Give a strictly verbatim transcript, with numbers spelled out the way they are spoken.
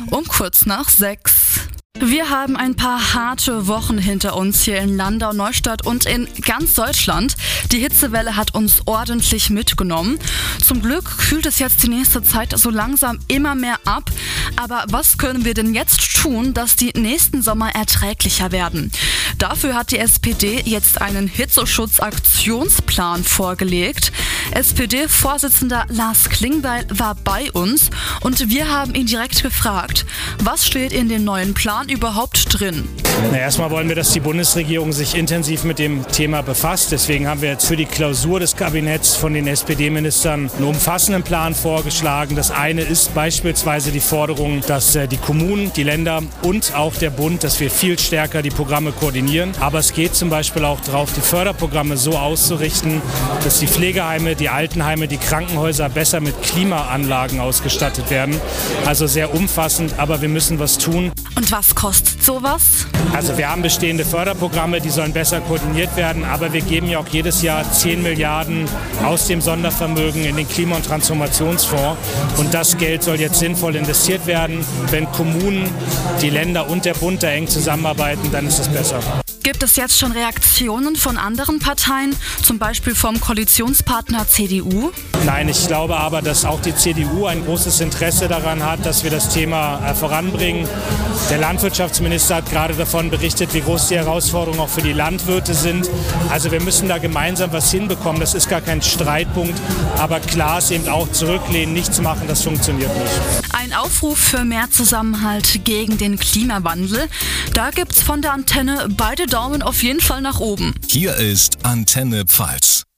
um kurz nach sechs. Wir haben ein paar harte Wochen hinter uns hier in Landau, Neustadt und in ganz Deutschland. Die Hitzewelle hat uns ordentlich mitgenommen. Zum Glück kühlt es jetzt die nächste Zeit so langsam immer mehr ab. Aber was können wir denn jetzt tun, dass die nächsten Sommer erträglicher werden? Dafür hat die S P D jetzt einen Hitzeschutzaktionsplan vorgelegt. S P D-Vorsitzender Lars Klingbeil war bei uns und wir haben ihn direkt gefragt, was steht in dem neuen Plan überhaupt drin? Na, erstmal wollen wir, dass die Bundesregierung sich intensiv mit dem Thema befasst. Deswegen haben wir jetzt für die Klausur des Kabinetts von den S P D-Ministern einen umfassenden Plan vorgeschlagen. Das eine ist beispielsweise die Forderung, dass äh, die Kommunen, die Länder und auch der Bund, dass wir viel stärker die Programme koordinieren. Aber es geht zum Beispiel auch darauf, die Förderprogramme so auszurichten, dass die Pflegeheime, die Altenheime, die Krankenhäuser besser mit Klimaanlagen ausgestattet werden. Also sehr umfassend, aber wir müssen was tun. Und was kostet sowas? Also wir haben bestehende Förderprogramme, die sollen besser koordiniert werden, aber wir geben ja auch jedes Jahr zehn Milliarden aus dem Sondervermögen in den Klima- und Transformationsfonds. Und das Geld soll jetzt sinnvoll investiert werden. Wenn Kommunen, die Länder und der Bund da eng zusammenarbeiten, dann ist das besser. Gibt es jetzt schon Reaktionen von anderen Parteien, zum Beispiel vom Koalitionspartner C D U? Nein, ich glaube aber, dass auch die C D U ein großes Interesse daran hat, dass wir das Thema äh, voranbringen. Der Landwirtschaftsminister hat gerade davon berichtet, wie groß die Herausforderungen auch für die Landwirte sind. Also wir müssen da gemeinsam was hinbekommen. Das ist gar kein Streitpunkt, aber klar ist eben auch zurücklehnen, nichts machen, das funktioniert nicht. Ein Aufruf für mehr Zusammenhalt gegen den Klimawandel. Da gibt's von der Antenne beide Daumen auf jeden Fall nach oben. Hier ist Antenne Pfalz.